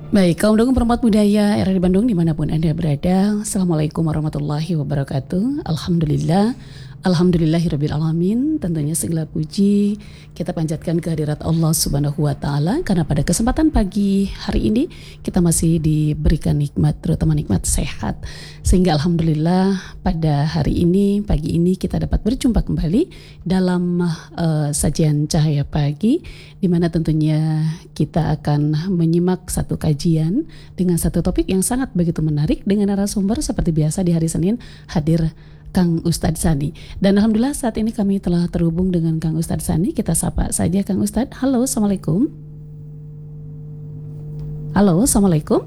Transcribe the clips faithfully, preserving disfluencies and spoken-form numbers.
Baik, kaum dukung Perempat Budaya R R I Bandung dimanapun Anda berada, Assalamualaikum warahmatullahi wabarakatuh. Alhamdulillah, Alhamdulillahirabbil alamin. Tentunya segala puji kita panjatkan kehadirat Allah Subhanahu wa taala karena pada kesempatan pagi hari ini kita masih diberikan nikmat, terutama nikmat sehat. Sehingga alhamdulillah pada hari ini, pagi ini kita dapat berjumpa kembali dalam uh, sajian Cahaya Pagi, di mana tentunya kita akan menyimak satu kajian dengan satu topik yang sangat begitu menarik dengan narasumber seperti biasa di hari Senin hadir Kang Ustadz Sani. Dan alhamdulillah saat ini kami telah terhubung dengan Kang Ustadz Sani. Kita sapa saja Kang Ustadz. Halo, Assalamualaikum. Halo, Assalamualaikum.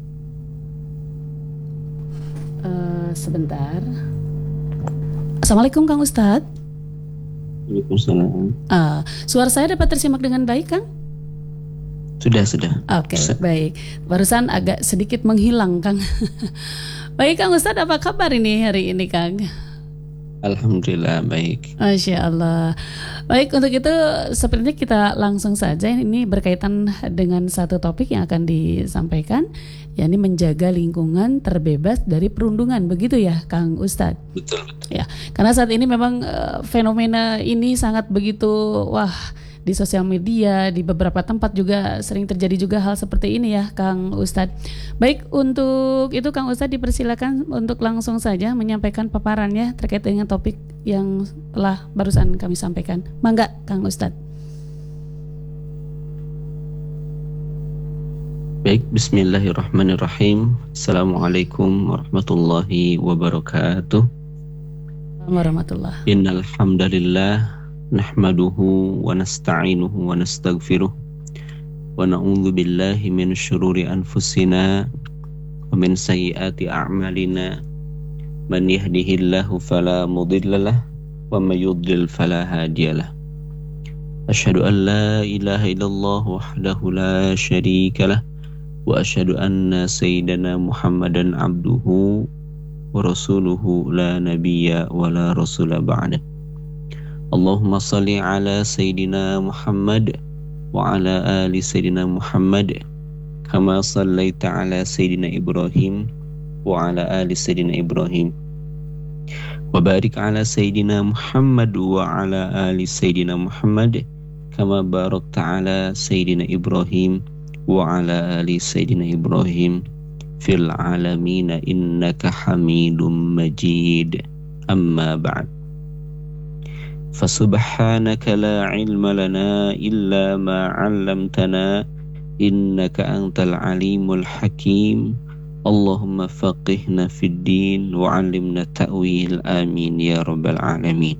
Uh, sebentar. Assalamualaikum Kang Ustadz. Waalaikumsalam. Uh, suara saya dapat tersimak dengan baik, Kang? Sudah, sudah. Oke, okay, baik. Barusan agak sedikit menghilang, Kang. Baik, Kang Ustadz, apa kabar ini hari ini, Kang? Alhamdulillah, baik. Masya Allah. Baik, untuk itu sepertinya kita langsung saja. Ini berkaitan dengan satu topik yang akan disampaikan, yakni menjaga lingkungan terbebas dari perundungan. Begitu ya, Kang Ustadz? Betul, betul. Ya, karena saat ini memang uh, fenomena ini sangat begitu, wah, di sosial media, di beberapa tempat juga sering terjadi juga hal seperti ini ya, Kang Ustadz. Baik, untuk itu Kang Ustadz dipersilakan untuk langsung saja menyampaikan paparannya terkait dengan topik yang telah barusan kami sampaikan. Mangga, Kang Ustadz. Baik, bismillahirrahmanirrahim. Assalamualaikum warahmatullahi wabarakatuh. Warahmatullah. Innal hamdalillah nahmaduhu wa nasta'inuhu wa nastaghfiruh wa na'udzu billahi min syururi anfusina wa min sayyiati a'malina man yahdihillahu fala mudhillalah wa may yudlil fala hadiyalah. Asyhadu an la ilaha illallah wahdahu la syarikalah wa asyhadu anna sayyidana Muhammadan abduhu wa rasuluhu la nabiyya wa la rasula ba'dah. Allahumma salli ala Sayyidina Muhammad wa ala ali Sayyidina Muhammad kama sallaita ala Sayyidina Ibrahim wa ala ali Sayyidina Ibrahim wa barik ala Sayyidina Muhammad wa ala ali Sayyidina Muhammad kama barakta ala Sayyidina Ibrahim wa ala ali Sayyidina Ibrahim fil alamina innaka hamidum majid. Amma ba'd. فسبحانك لا علم لنا إلا ما علمتنا إنك أنت العليم الحكيم اللهم فقهنا في الدين وعلمنا التأويل آمين يا رب العالمين.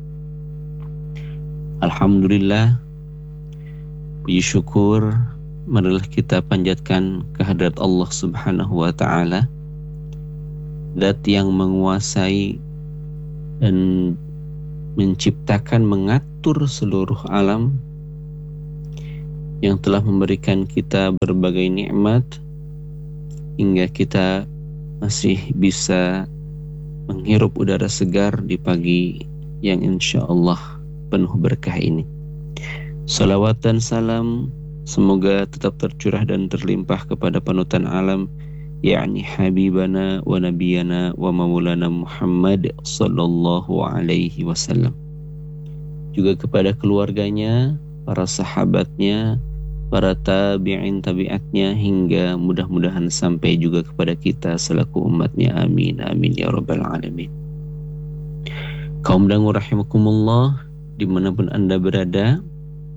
Alhamdulillah, puji syukur marilah kita panjatkan kehadirat Allah Subhanahu wa taala, Zat yang menguasai dan menciptakan, mengatur seluruh alam, yang telah memberikan kita berbagai nikmat hingga kita masih bisa menghirup udara segar di pagi yang insya Allah penuh berkah ini. Salawat dan salam semoga tetap tercurah dan terlimpah kepada panutan alam, yakni habibana wa nabiyana wa maulana Muhammad sallallahu alaihi wasallam, juga kepada keluarganya, para sahabatnya, para tabi'in tabi'atnya, hingga mudah-mudahan sampai juga kepada kita selaku umatnya. Amin amin ya rabbal alamin. Kaum dangu rahimakumullah, dimanapun Anda berada,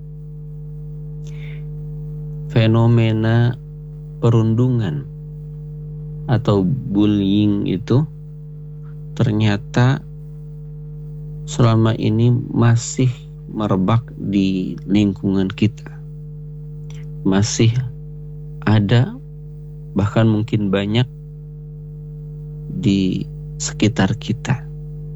fenomena perundungan atau bullying itu ternyata selama ini masih merebak di lingkungan kita, masih ada, bahkan mungkin banyak di sekitar kita.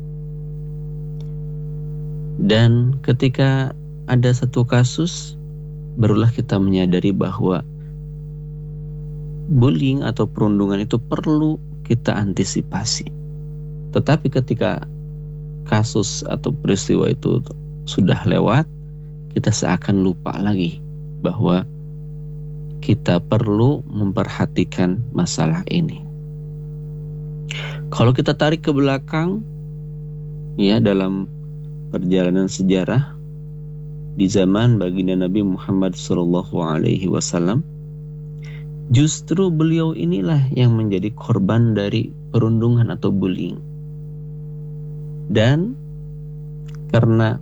Dan ketika ada satu kasus, barulah kita menyadari bahwa bullying atau perundungan itu perlu kita antisipasi. Tetapi ketika kasus atau peristiwa itu sudah lewat, kita seakan lupa lagi bahwa kita perlu memperhatikan masalah ini. Kalau kita tarik ke belakang, ya, dalam perjalanan sejarah di zaman baginda Nabi Muhammad shallallahu alaihi wasallam, justru beliau inilah yang menjadi korban dari perundungan atau bullying. Dan karena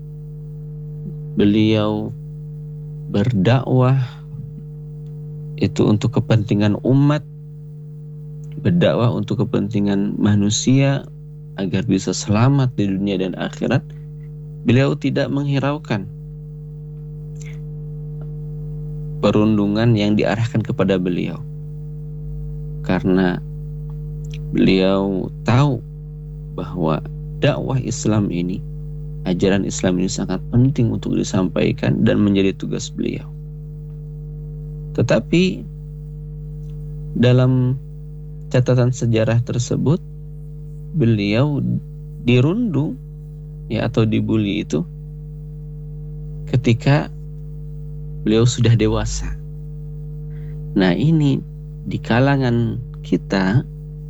beliau berdakwah itu untuk kepentingan umat, berdakwah untuk kepentingan manusia agar bisa selamat di dunia dan akhirat, beliau tidak menghiraukan perundungan yang diarahkan kepada beliau, karena beliau tahu bahwa dakwah Islam ini, ajaran Islam ini sangat penting untuk disampaikan dan menjadi tugas beliau. Tetapi dalam catatan sejarah tersebut, beliau dirundung, ya, atau dibully itu ketika beliau sudah dewasa. Nah, ini di kalangan kita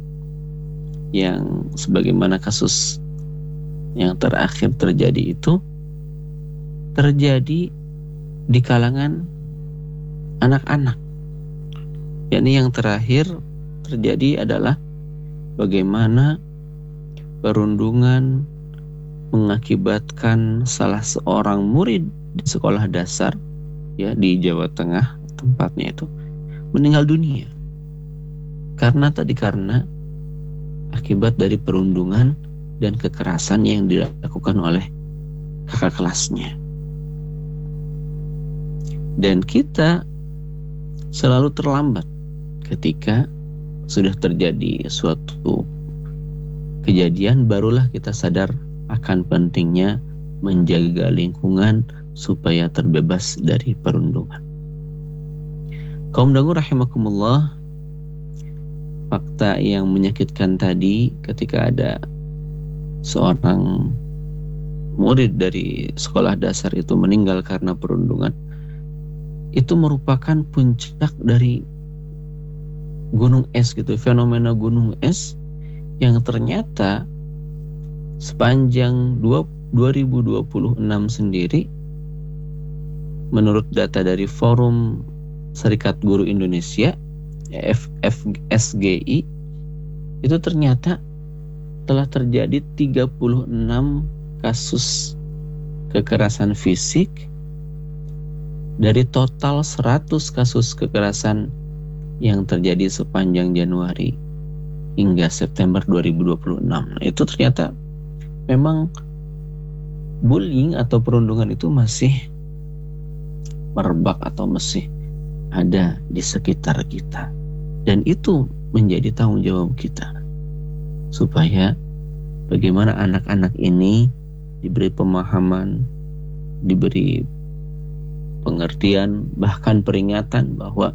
yang sebagaimana kasus yang terakhir terjadi itu terjadi di kalangan anak-anak. Yakni yang terakhir terjadi adalah bagaimana perundungan mengakibatkan salah seorang murid di sekolah dasar, ya, di Jawa Tengah tempatnya itu, meninggal dunia. Karena tadi karena akibat dari perundungan dan kekerasan yang dilakukan oleh kakak kelasnya. Dan kita selalu terlambat ketika sudah terjadi suatu kejadian, barulah kita sadar akan pentingnya menjaga lingkungan supaya terbebas dari perundungan. Kaum dangu rahimakumullah, fakta yang menyakitkan tadi ketika ada seorang murid dari sekolah dasar itu meninggal karena perundungan, itu merupakan puncak dari gunung es gitu, fenomena gunung es yang ternyata sepanjang dua ribu dua puluh enam sendiri, menurut data dari Forum Serikat Guru Indonesia F S G I, itu ternyata telah terjadi tiga puluh enam kasus kekerasan fisik dari total seratus kasus kekerasan yang terjadi sepanjang Januari hingga September dua ribu dua puluh enam. Itu ternyata memang bullying atau perundungan itu masih merebak atau masih ada di sekitar kita. Dan itu menjadi tanggung jawab kita, supaya bagaimana anak-anak ini diberi pemahaman, diberi pengertian, bahkan peringatan bahwa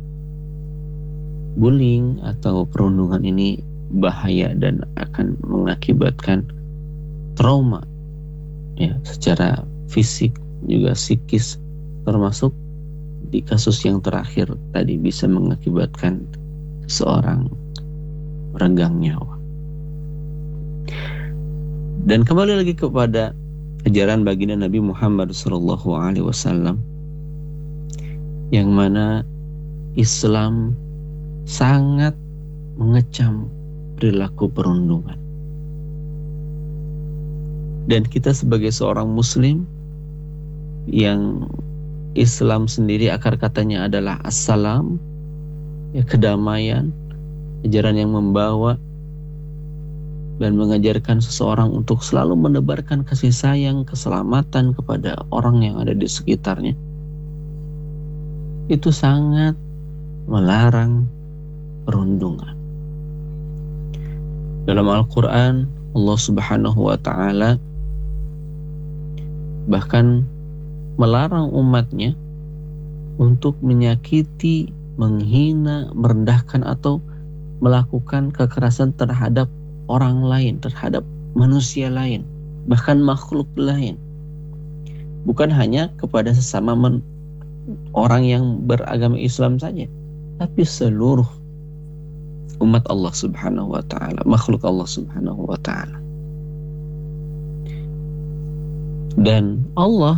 bullying atau perundungan ini bahaya dan akan mengakibatkan trauma, ya, secara fisik juga psikis, termasuk di kasus yang terakhir tadi bisa mengakibatkan seorang renggang nyawa. Dan kembali lagi kepada ajaran baginda Nabi Muhammad shallallahu alaihi wasallam, yang mana Islam sangat mengecam perilaku perundungan. Dan kita sebagai seorang muslim yang Islam sendiri akar katanya adalah assalam, ya, kedamaian, ajaran yang membawa dan mengajarkan seseorang untuk selalu menebarkan kasih sayang, keselamatan kepada orang yang ada di sekitarnya. Itu sangat melarang perundungan. Dalam Al-Quran, Allah Subhanahu wa Ta'ala bahkan melarang umatnya untuk menyakiti, menghina, merendahkan atau melakukan kekerasan terhadap orang lain, terhadap manusia lain, bahkan makhluk lain. Bukan hanya kepada sesama man, orang yang beragama Islam saja, tapi seluruh umat Allah Subhanahu wa taala, makhluk Allah Subhanahu wa taala. Dan Allah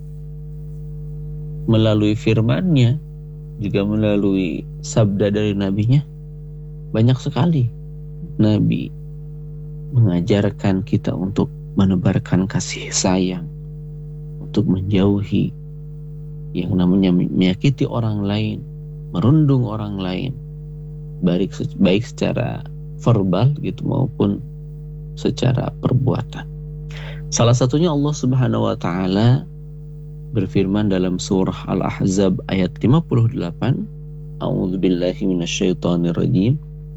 melalui firman-Nya, juga melalui sabda dari nabinya, banyak sekali nabi mengajarkan kita untuk menebarkan kasih sayang, untuk menjauhi yang namanya menyakiti orang lain, merundung orang lain, baik baik secara verbal gitu maupun secara perbuatan. Salah satunya Allah Subhanahu wa taala berfirman dalam surah Al-Ahzab ayat lima puluh delapan, A'udzubillahi minasyaitonir rajim.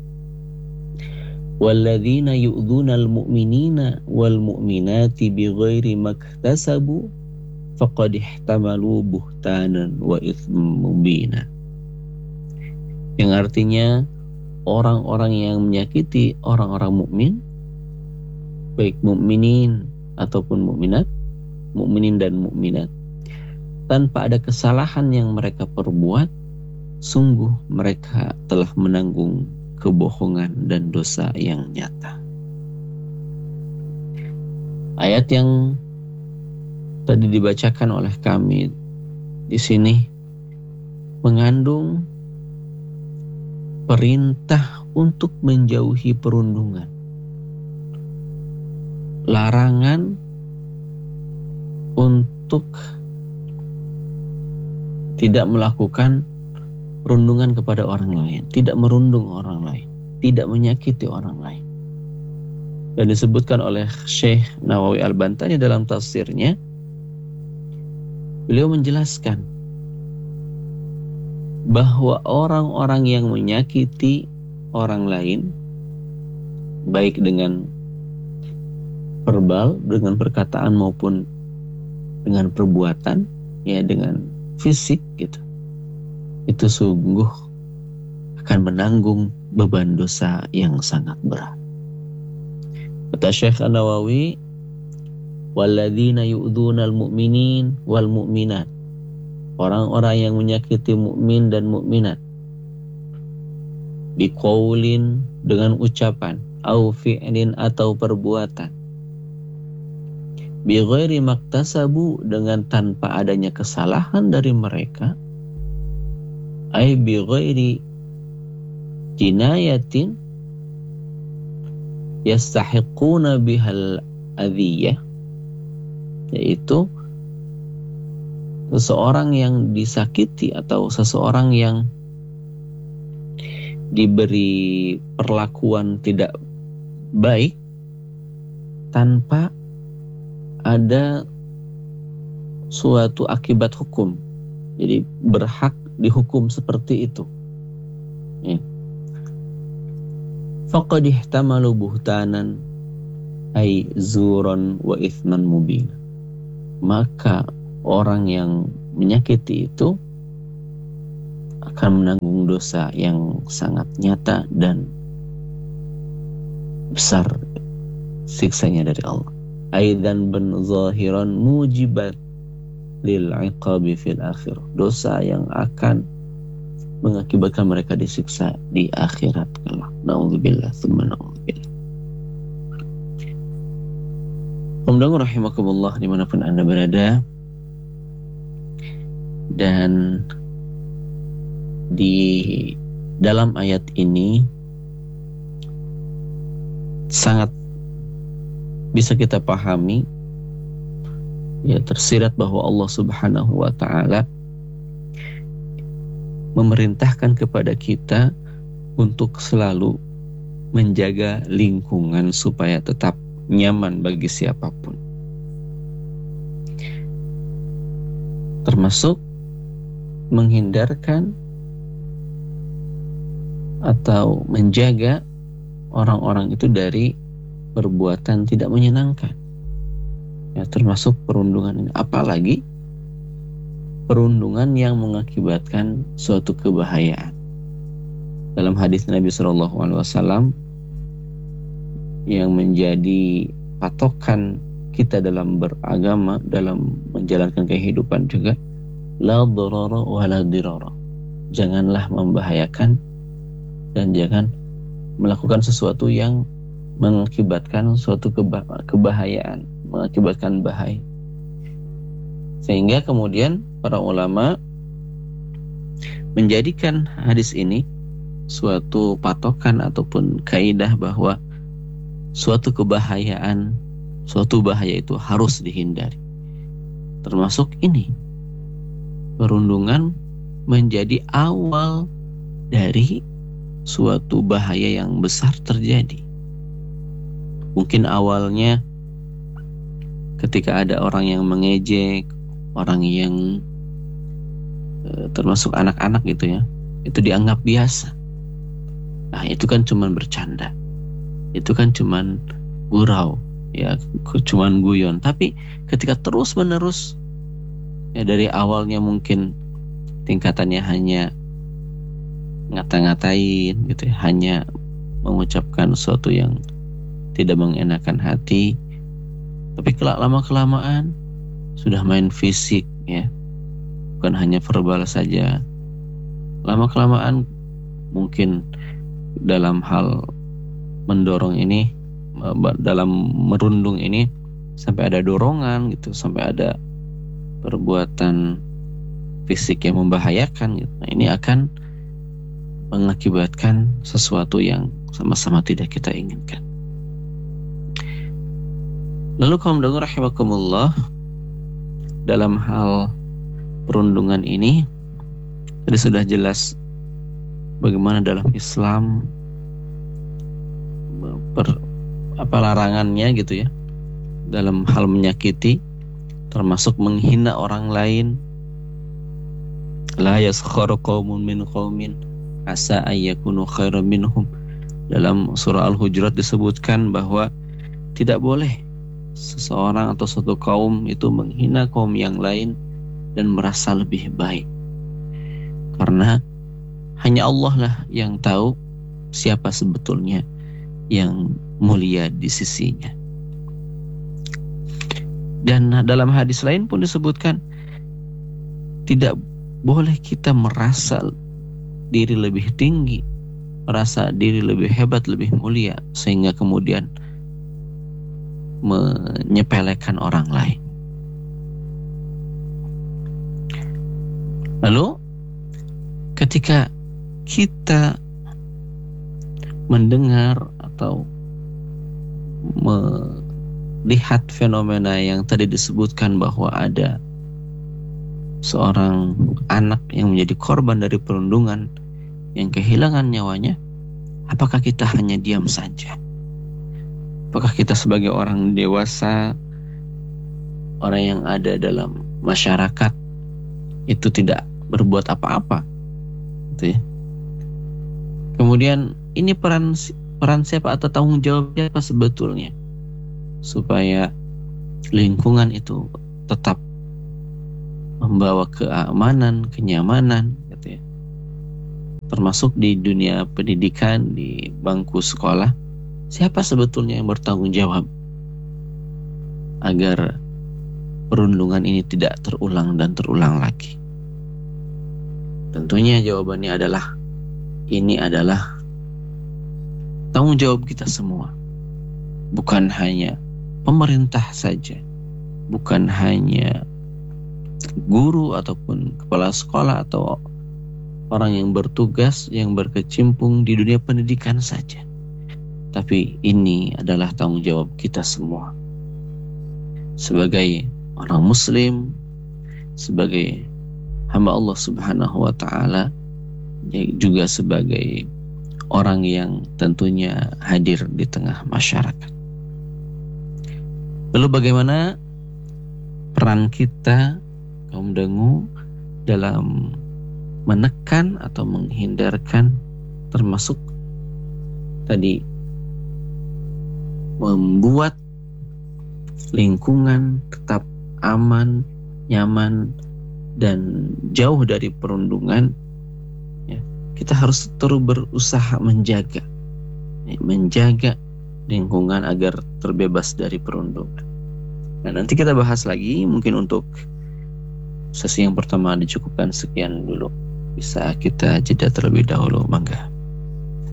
Walladzina yu'dzunal mu'minina wal mu'minati bighairi maktasabu faqad ihtamalu buhtanan wa itsman mubina. Yang artinya orang-orang yang menyakiti orang-orang mukmin, baik mukminin ataupun mukminat, mukminin dan mukminat, tanpa ada kesalahan yang mereka perbuat, sungguh mereka telah menanggung kebohongan dan dosa yang nyata. Ayat yang tadi dibacakan oleh kami di sini mengandung perintah untuk menjauhi perundungan, larangan untuk tidak melakukan perundungan kepada orang lain, tidak merundung orang lain, tidak menyakiti orang lain. Dan disebutkan oleh Syekh Nawawi Al-Bantani dalam tafsirnya, beliau menjelaskan bahwa orang-orang yang menyakiti orang lain, baik dengan verbal, dengan perkataan maupun dengan perbuatan, ya dengan fisik gitu, itu sungguh akan menanggung beban dosa yang sangat berat. Kata Syekh An-Nawawi, walladzina yu'dzunal mu'minin wal mu'minat, orang-orang yang menyakiti mukmin dan mukminat, biqaulin, dengan ucapan, au fi'lin, atau perbuatan, bighairi maktasabu, dengan tanpa adanya kesalahan dari mereka, ay bighairi jinayatin yastahiquna bihal adhiyah, yaitu seseorang yang disakiti atau seseorang yang diberi perlakuan tidak baik tanpa ada suatu akibat hukum, jadi berhak dihukum seperti itu. Ya. Faqad ihtamalu buhtanan ay zuran wa itsman mubin. Maka orang yang menyakiti itu akan menanggung dosa yang sangat nyata dan besar siksanya dari Allah. Aidan ben zahiran mujibat lil iqabi fil akhir. Dosa yang akan mengakibatkan mereka disiksa di akhirat kelak. Na'udzubillah, tsumma na'udzubillah. Alhamdulillah rahimakumullah dimanapun Anda berada. Dan di dalam ayat ini sangat bisa kita pahami, ya, tersirat bahwa Allah Subhanahu wa taala memerintahkan kepada kita untuk selalu menjaga lingkungan supaya tetap nyaman bagi siapapun. Termasuk menghindarkan atau menjaga orang-orang itu dari perbuatan tidak menyenangkan, ya, termasuk perundungan ini. Apalagi perundungan yang mengakibatkan suatu kebahayaan. Dalam hadis Nabi Shallallahu Alaihi Wasallam yang menjadi patokan kita dalam beragama, dalam menjalankan kehidupan juga, La dharara wa la dirara. Janganlah membahayakan dan jangan melakukan sesuatu yang mengakibatkan suatu keba- kebahayaan, mengakibatkan bahaya. Sehingga kemudian para ulama menjadikan hadis ini suatu patokan ataupun kaidah bahwa suatu kebahayaan, suatu bahaya itu harus dihindari. Termasuk ini, perundungan menjadi awal dari suatu bahaya yang besar terjadi. Mungkin awalnya ketika ada orang yang mengejek, orang yang e, termasuk anak-anak gitu ya, itu dianggap biasa. Nah, itu kan cuman bercanda. Itu kan cuman gurau, ya, cuman guyon. Tapi ketika terus-menerus, ya dari awalnya mungkin tingkatannya hanya ngata-ngatain gitu ya, hanya mengucapkan sesuatu yang tidak mengenakan hati, tapi kelak lama-kelamaan sudah main fisik ya, bukan hanya verbal saja. Lama-kelamaan mungkin dalam hal mendorong ini, dalam merundung ini sampai ada dorongan gitu, sampai ada perbuatan fisik yang membahayakan gitu. Nah, ini akan mengakibatkan sesuatu yang sama-sama tidak kita inginkan. Lalu kaum dengar rahimakumullah, dalam hal perundungan ini tadi sudah jelas bagaimana dalam Islam per, apa larangannya gitu ya, dalam hal menyakiti, termasuk menghina orang lain. La yaskharu qaumun min qaumin asa ayyakunu khairan minhum. Dalam surah Al-Hujurat disebutkan bahwa tidak boleh seseorang atau suatu kaum itu menghina kaum yang lain dan merasa lebih baik, karena hanya Allah lah yang tahu siapa sebetulnya yang mulia di sisinya. Dan dalam hadis lain pun disebutkan tidak boleh kita merasa diri lebih tinggi, merasa diri lebih hebat, lebih mulia, sehingga kemudian menyepelekan orang lain. Lalu ketika kita mendengar atau melihat fenomena yang tadi disebutkan bahwa ada seorang anak yang menjadi korban dari perundungan, yang kehilangan nyawanya, apakah kita hanya diam saja? Apakah kita sebagai orang dewasa, orang yang ada dalam masyarakat, itu tidak berbuat apa-apa? Gitu ya. Kemudian ini peran peran siapa atau tanggung jawab siapa sebetulnya supaya lingkungan itu tetap membawa keamanan, kenyamanan, gitu ya. Termasuk di dunia pendidikan, di bangku sekolah, siapa sebetulnya yang bertanggung jawab agar perundungan ini tidak terulang dan terulang lagi? Tentunya jawabannya adalah ini adalah tanggung jawab kita semua. Bukan hanya pemerintah saja, bukan hanya guru ataupun kepala sekolah atau orang yang bertugas yang berkecimpung di dunia pendidikan saja. Tapi ini adalah tanggung jawab kita semua. Sebagai orang muslim, sebagai hamba Allah Subhanahu wa taala, juga sebagai orang yang tentunya hadir di tengah masyarakat. Lalu bagaimana peran kita kaum dangu dalam menekan atau menghindarkan, termasuk tadi membuat lingkungan tetap aman, nyaman, dan jauh dari perundungan, ya, kita harus terus berusaha menjaga, ya, menjaga lingkungan agar terbebas dari perundungan. Nah, nanti kita bahas lagi mungkin untuk sesi yang pertama dicukupkan sekian dulu. Bisa kita jeda terlebih dahulu, mangga.